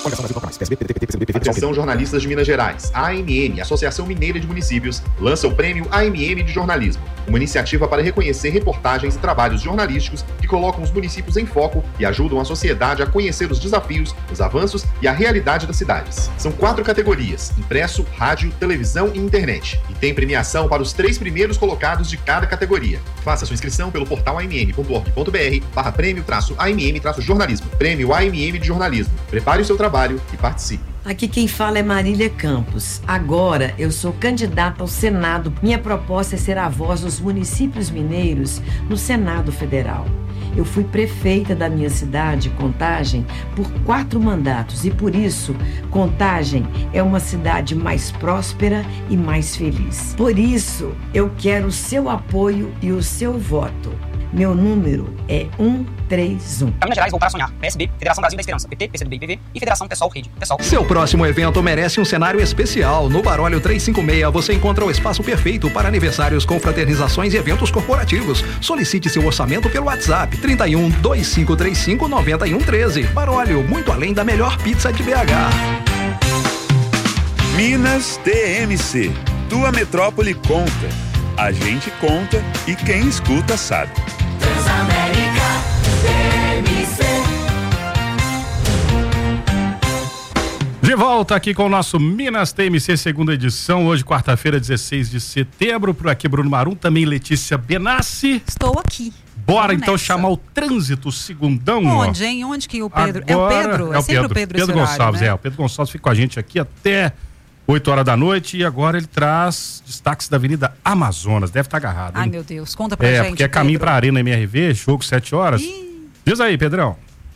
Atenção, jornalistas de Minas Gerais. A AMM, Associação Mineira de Municípios, lança o Prêmio AMM de Jornalismo, uma iniciativa para reconhecer reportagens e trabalhos jornalísticos que colocam os municípios em foco e ajudam a sociedade a conhecer os desafios, os avanços e a realidade das cidades. São 4 categorias: impresso, rádio, televisão e internet. E tem premiação para os 3 primeiros colocados de cada categoria. Faça sua inscrição pelo portal amm.org.br/prêmio-AMM-jornalismo. Prêmio AMM de Jornalismo. Prepare o seu trabalho e participe. Aqui quem fala é Marília Campos. Agora eu sou candidata ao Senado. Minha proposta é ser a voz dos municípios mineiros no Senado Federal. Eu fui prefeita da minha cidade, Contagem, por 4 mandatos e por isso, Contagem é uma cidade mais próspera e mais feliz. Por isso, eu quero o seu apoio e o seu voto. Meu número é 131. Minas Gerais, voltar a sonhar. PSB, Federação Brasil da Esperança, PT, PCdoB e PV e Federação Pessoal Rede. Pessoal. Seu próximo evento merece um cenário especial. No Baróleo 356 você encontra o espaço perfeito para aniversários, confraternizações e eventos corporativos. Solicite seu orçamento pelo WhatsApp 31 2535 9113. Baróleo, muito além da melhor pizza de BH. Minas TMC. Tua metrópole conta. A gente conta e quem escuta sabe. Transamérica TMC. De volta aqui com o nosso Minas TMC, segunda edição, hoje quarta-feira, 16 de setembro, por aqui Bruno Marum, também Letícia Benassi. Estou aqui. Bora então chamar o trânsito segundão. Onde, hein? Onde que o Pedro... Agora, é o Pedro? É sempre o Pedro Gonçalves, né? O Pedro Gonçalves fica com a gente aqui até 8 horas da noite e agora ele traz destaques da Avenida Amazonas, deve estar agarrado. Ai, hein? meu Deus, conta pra gente, porque é caminho pra Arena MRV, jogo 7 horas. Diz aí, Pedrão.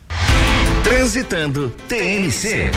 Transitando TMC.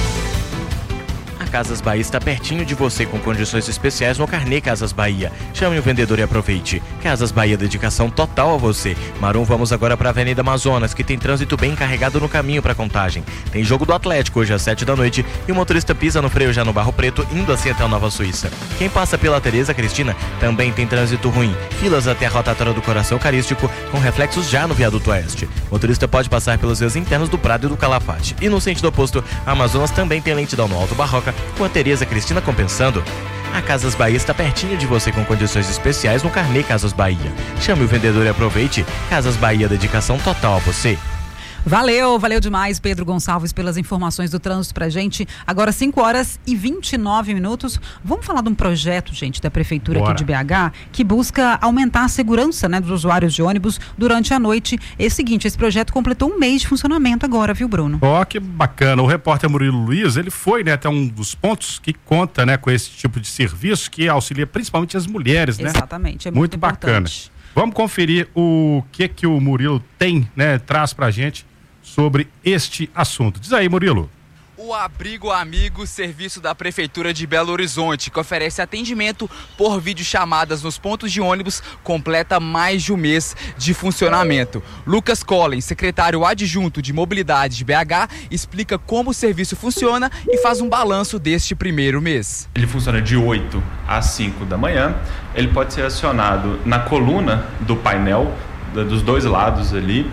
A Casas Bahia está pertinho de você com condições especiais no Carnê Casas Bahia. Chame o vendedor e aproveite. Casas Bahia, dedicação total a você. Marum, vamos agora para a Avenida Amazonas, que tem trânsito bem carregado no caminho para Contagem. Tem jogo do Atlético hoje às 7 da noite e o motorista pisa no freio já no Barro Preto, indo assim até a Nova Suíça. Quem passa pela Tereza Cristina também tem trânsito ruim. Filas até a rotatória do Coração Eucarístico, com reflexos já no viaduto oeste. O motorista pode passar pelos vias internos do Prado e do Calafate. E no sentido oposto, a Amazonas também tem lentidão no Alto Barroca, com a Tereza Cristina compensando. A Casas Bahia está pertinho de você com condições especiais no Carnê Casas Bahia. Chame o vendedor e aproveite. Casas Bahia, dedicação total a você. Valeu demais, Pedro Gonçalves, pelas informações do trânsito pra gente. Agora 5 horas e 29 minutos. Vamos falar de um projeto, gente, da Prefeitura aqui de BH, que busca aumentar a segurança, né, dos usuários de ônibus durante a noite. É o seguinte, esse projeto completou um mês de funcionamento agora, viu, Bruno? Que bacana. O repórter Murilo Luiz, ele foi, né, até um dos pontos que conta, né, com esse tipo de serviço que auxilia principalmente as mulheres, né? Exatamente, é muito bacana. Vamos conferir o que o Murilo tem, né, traz pra gente sobre este assunto. Diz aí, Murilo. O Abrigo Amigo, serviço da Prefeitura de Belo Horizonte, que oferece atendimento por videochamadas nos pontos de ônibus, completa mais de um mês de funcionamento. Lucas Collins, secretário adjunto de Mobilidade de BH, explica como o serviço funciona e faz um balanço deste primeiro mês. Ele funciona de 8 às 5 da manhã. Ele pode ser acionado na coluna do painel, dos dois lados ali.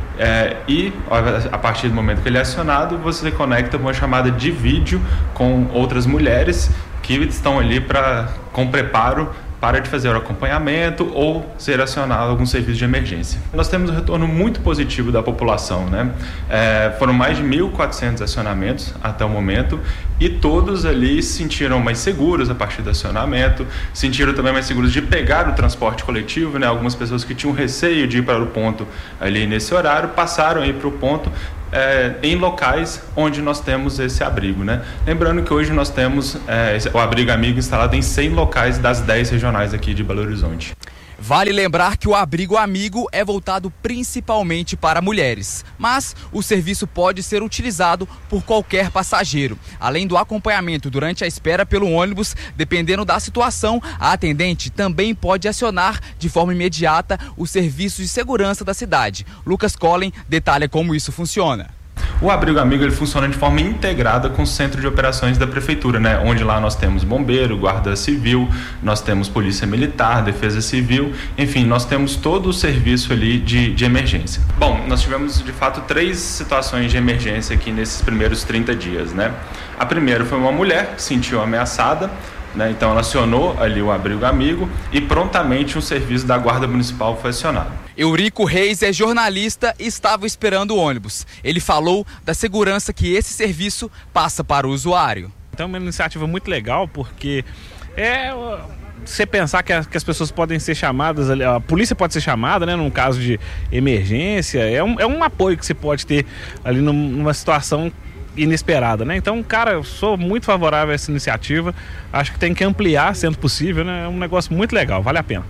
E a partir do momento que ele é acionado, você conecta uma chamada de vídeo com outras mulheres que estão ali com preparo para de fazer o acompanhamento ou ser acionado algum serviço de emergência. Nós temos um retorno muito positivo da população, né? Foram mais de 1.400 acionamentos até o momento e todos ali se sentiram mais seguros a partir do acionamento, sentiram também mais seguros de pegar o transporte coletivo, né? Algumas pessoas que tinham receio de ir para o ponto ali nesse horário passaram a ir para o ponto em locais onde nós temos esse abrigo, né? Lembrando que hoje nós temos o Abrigo Amigo instalado em 100 locais das 10 regionais aqui de Belo Horizonte. Vale lembrar que o Abrigo Amigo é voltado principalmente para mulheres, mas o serviço pode ser utilizado por qualquer passageiro. Além do acompanhamento durante a espera pelo ônibus, dependendo da situação, a atendente também pode acionar de forma imediata os serviços de segurança da cidade. Lucas Collin detalha como isso funciona. O Abrigo Amigo ele funciona de forma integrada com o centro de operações da prefeitura, né? Onde lá nós temos bombeiro, guarda civil, nós temos polícia militar, defesa civil, enfim, nós temos todo o serviço ali de emergência. Bom, nós tivemos de fato 3 situações de emergência aqui nesses primeiros 30 dias, né? A primeira foi uma mulher que se sentiu ameaçada, né? Então ela acionou ali o Abrigo Amigo e prontamente um serviço da Guarda Municipal foi acionado. Eurico Reis é jornalista e estava esperando o ônibus. Ele falou da segurança que esse serviço passa para o usuário. Então é uma iniciativa muito legal, porque você pensar que as pessoas podem ser chamadas, a polícia pode ser chamada, né, num caso de emergência, é um apoio que você pode ter ali numa situação inesperada, né? Então, cara, eu sou muito favorável a essa iniciativa, acho que tem que ampliar, sendo possível, né? É um negócio muito legal, vale a pena.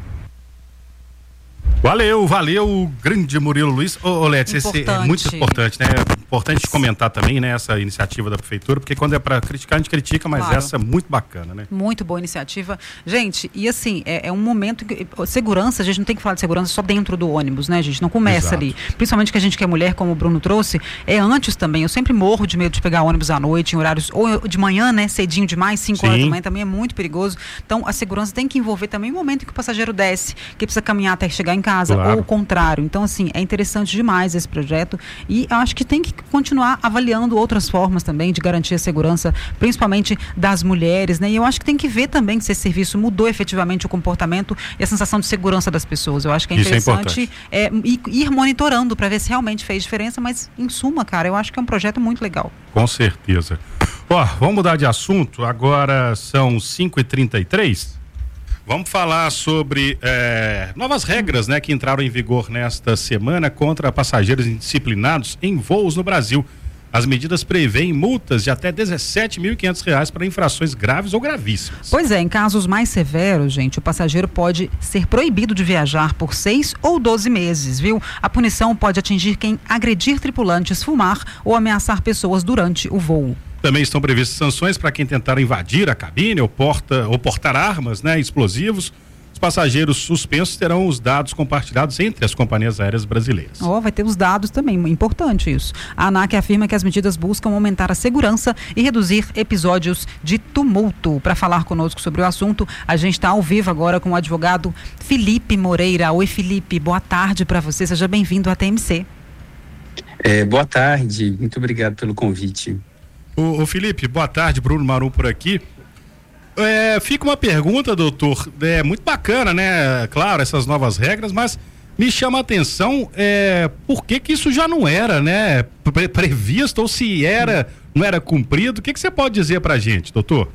Valeu, grande Murilo Luiz. Ô, Letícia, esse é muito importante, né? É importante comentar também, né, essa iniciativa da prefeitura, porque quando é pra criticar, a gente critica, mas claro, essa é muito bacana, né? Muito boa iniciativa. Gente, e assim, é um momento que segurança, a gente não tem que falar de segurança só dentro do ônibus, né, gente? Não começa Exato. Ali. Principalmente que a gente que é mulher, como o Bruno trouxe, é antes também. Eu sempre morro de medo de pegar ônibus à noite, em horários, ou de manhã, né, cedinho demais, 5 horas da manhã, também é muito perigoso. Então, a segurança tem que envolver também o momento em que o passageiro desce, que precisa caminhar até chegar em casa, claro. Ou o contrário. Então, assim, é interessante demais esse projeto e eu acho que tem que continuar avaliando outras formas também de garantir a segurança, principalmente das mulheres, né? E eu acho que tem que ver também se esse serviço mudou efetivamente o comportamento e a sensação de segurança das pessoas. Eu acho que é interessante ir monitorando para ver se realmente fez diferença, mas em suma, cara, eu acho que é um projeto muito legal. Com certeza. Vamos mudar de assunto, agora são 5h33. Vamos falar sobre novas regras, né, que entraram em vigor nesta semana contra passageiros indisciplinados em voos no Brasil. As medidas prevêem multas de até R$17.500 para infrações graves ou gravíssimas. Pois é, em casos mais severos, gente, o passageiro pode ser proibido de viajar por 6 ou 12 meses, viu? A punição pode atingir quem agredir tripulantes, fumar ou ameaçar pessoas durante o voo. Também estão previstas sanções para quem tentar invadir a cabine ou portar armas, né, explosivos. Os passageiros suspensos terão os dados compartilhados entre as companhias aéreas brasileiras. Vai ter os dados também, importante isso. A ANAC afirma que as medidas buscam aumentar a segurança e reduzir episódios de tumulto. Para falar conosco sobre o assunto, a gente está ao vivo agora com o advogado Felipe Moreira. Oi, Felipe, boa tarde para você, seja bem-vindo à TMC. Boa tarde, muito obrigado pelo convite. Ô Felipe, boa tarde, Bruno Marum por aqui. Fica uma pergunta, doutor, muito bacana, né? Claro, essas novas regras, mas me chama a atenção por que isso já não era, né? Previsto ou se não era cumprido. O que você pode dizer pra gente, doutor?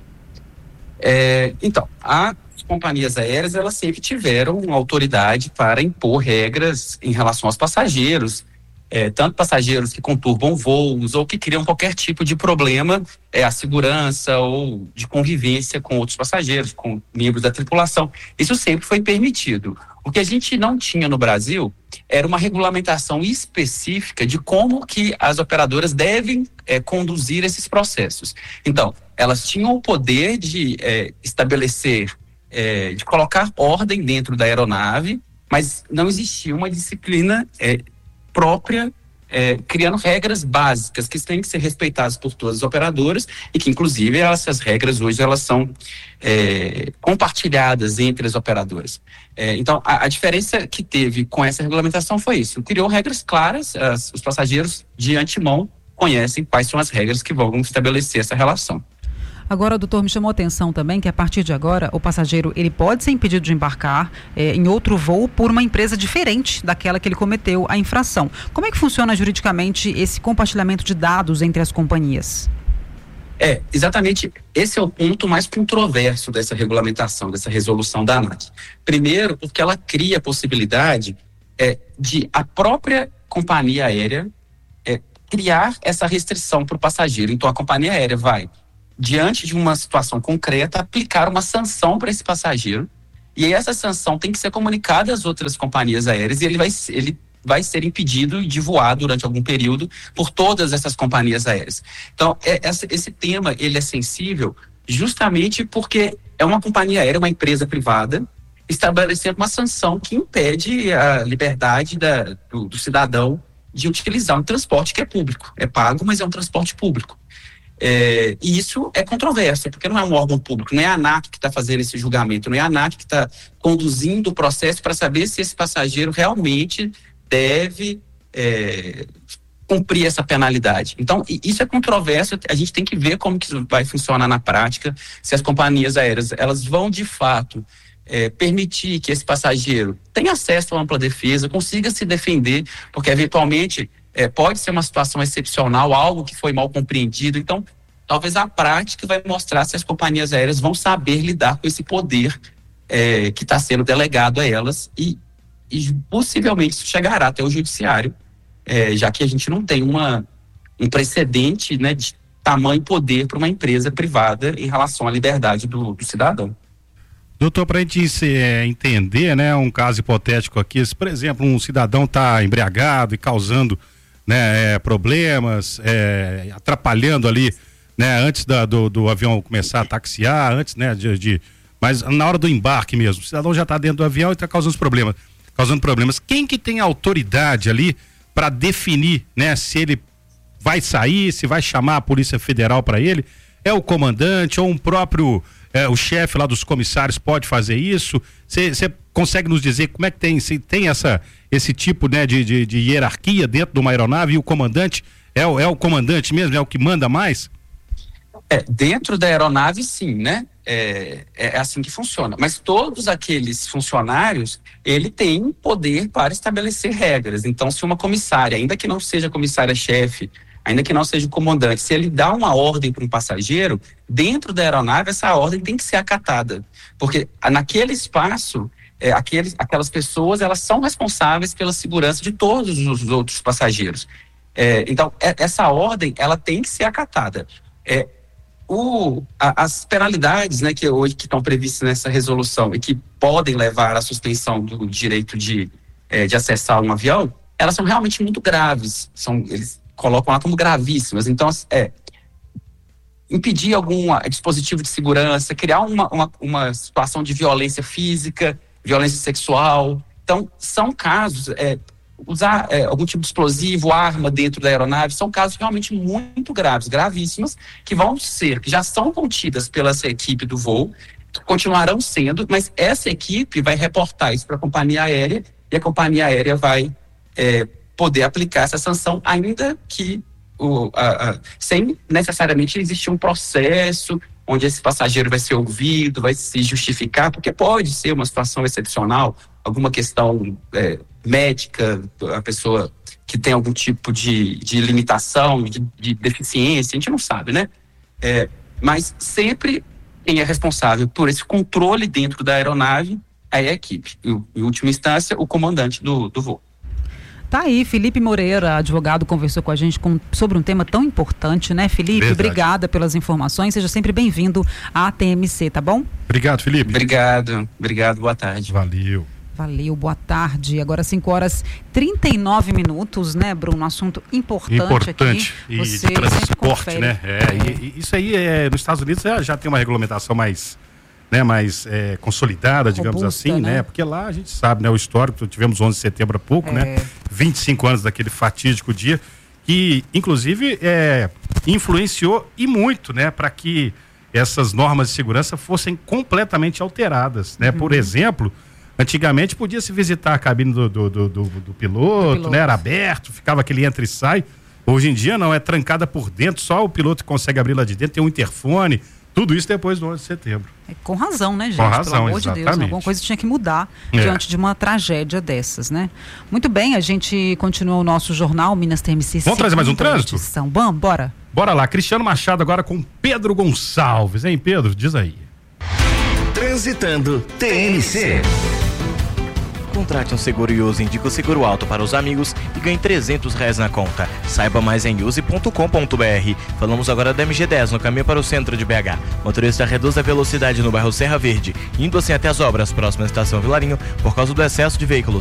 Então, as companhias aéreas, elas sempre tiveram autoridade para impor regras em relação aos passageiros, tanto passageiros que conturbam voos ou que criam qualquer tipo de problema à segurança ou de convivência com outros passageiros, com membros da tripulação. Isso sempre foi permitido. O que a gente não tinha no Brasil era uma regulamentação específica de como que as operadoras devem conduzir esses processos. Então, elas tinham o poder de estabelecer, de colocar ordem dentro da aeronave, mas não existia uma disciplina própria, criando regras básicas que têm que ser respeitadas por todas as operadoras e que, inclusive, essas regras hoje elas são compartilhadas entre as operadoras. Então, a diferença que teve com essa regulamentação foi isso. Criou regras claras, os passageiros de antemão conhecem quais são as regras que vão estabelecer essa relação. Agora, doutor, me chamou a atenção também que a partir de agora o passageiro ele pode ser impedido de embarcar em outro voo por uma empresa diferente daquela que ele cometeu a infração. Como é que funciona juridicamente esse compartilhamento de dados entre as companhias? Exatamente, esse é o ponto mais controverso dessa regulamentação, dessa resolução da ANAC. Primeiro, porque ela cria a possibilidade de a própria companhia aérea criar essa restrição para o passageiro. Então, a companhia aérea vai, diante de uma situação concreta, aplicar uma sanção para esse passageiro, e aí essa sanção tem que ser comunicada às outras companhias aéreas e ele vai ser impedido de voar durante algum período por todas essas companhias aéreas. Então, esse tema ele é sensível justamente porque é uma companhia aérea, uma empresa privada, estabelecendo uma sanção que impede a liberdade do cidadão de utilizar um transporte que é público. É pago, mas é um transporte público. E isso é controverso, porque não é um órgão público, não é a ANAC que está fazendo esse julgamento, não é a ANAC que está conduzindo o processo para saber se esse passageiro realmente deve cumprir essa penalidade. Então, isso é controverso, a gente tem que ver como que isso vai funcionar na prática, se as companhias aéreas, elas vão de fato permitir que esse passageiro tenha acesso à ampla defesa, consiga se defender, porque eventualmente pode ser uma situação excepcional, algo que foi mal compreendido. Então, talvez a prática vai mostrar se as companhias aéreas vão saber lidar com esse poder que está sendo delegado a elas e possivelmente isso chegará até o judiciário, já que a gente não tem um precedente, né, de tamanho poder para uma empresa privada em relação à liberdade do cidadão. Doutor, para a gente entender, né, um caso hipotético aqui, se, por exemplo, um cidadão está embriagado e causando, né, problemas, atrapalhando ali, né, antes do avião começar a taxiar, antes, né, mas na hora do embarque mesmo, o cidadão já está dentro do avião e está causando problemas. Quem que tem autoridade ali para definir, né, se ele vai sair, se vai chamar a Polícia Federal para ele? É o comandante ou um próprio o chefe lá dos comissários pode fazer isso? Você consegue nos dizer como é que tem esse tipo, né, de hierarquia dentro de uma aeronave, e o comandante é o comandante mesmo, é o que manda mais? Dentro da aeronave, sim, né? É assim que funciona. Mas todos aqueles funcionários, ele tem poder para estabelecer regras. Então, se uma comissária, ainda que não seja comissária-chefe, ainda que não seja o comandante, se ele dá uma ordem para um passageiro, dentro da aeronave essa ordem tem que ser acatada. Porque naquele espaço, aquelas pessoas, elas são responsáveis pela segurança de todos os outros passageiros. Então, essa ordem, ela tem que ser acatada. As penalidades, né, que hoje estão previstas nessa resolução e que podem levar à suspensão do direito de acessar um avião, elas são realmente muito graves. Eles colocam lá como gravíssimas. Então, impedir algum dispositivo de segurança, criar uma situação de violência física, violência sexual. Então, são casos, usar algum tipo de explosivo, arma dentro da aeronave, são casos realmente muito graves, gravíssimos, que já são contidas pela essa equipe do voo, continuarão sendo, mas essa equipe vai reportar isso para a companhia aérea e a companhia aérea vai poder aplicar essa sanção, ainda que sem necessariamente existir um processo onde esse passageiro vai ser ouvido, vai se justificar, porque pode ser uma situação excepcional, alguma questão médica, a pessoa que tem algum tipo de limitação, de deficiência, a gente não sabe, né? Mas sempre quem é responsável por esse controle dentro da aeronave é a equipe. Em última instância, o comandante do voo. Tá aí, Felipe Moreira, advogado, conversou com a gente sobre um tema tão importante, né, Felipe? Verdade. Obrigada pelas informações, seja sempre bem-vindo à TMC, tá bom? Obrigado, Felipe. Obrigado, boa tarde. Valeu, boa tarde. Agora 5h39, né, Bruno? Um assunto importante aqui. E você de transporte, né? E isso aí, nos Estados Unidos já tem uma regulamentação mais consolidada, digamos robusta, assim, né? Porque lá a gente sabe, né? O histórico, tivemos 11 de setembro há pouco, né? 25 anos daquele fatídico dia, que inclusive influenciou e muito, né? Para que essas normas de segurança fossem completamente alteradas, né? Por exemplo, antigamente podia-se visitar a cabine do piloto, né? Era aberto, ficava aquele entra e sai. Hoje em dia não, é trancada por dentro, só o piloto consegue abrir lá de dentro, tem um interfone. Tudo isso depois do 11 de setembro. Com razão, né, gente? Com razão, pelo amor exatamente. de Deus, alguma coisa tinha que mudar diante de uma tragédia dessas, né? Muito bem, a gente continua o nosso jornal Minas TMC. Vamos trazer mais um trânsito? Vamos, bora. Bora lá, Cristiano Machado agora com Pedro Gonçalves, hein, Pedro? Diz aí. Transitando TMC. Contrate um seguro e use Indico Seguro Alto para os amigos e ganhe R$300 na conta. Saiba mais em use.com.br. Falamos agora da MG10 no caminho para o centro de BH. Motorista reduz a velocidade no bairro Serra Verde, indo assim até as obras próxima à estação Vilarinho por causa do excesso de veículos.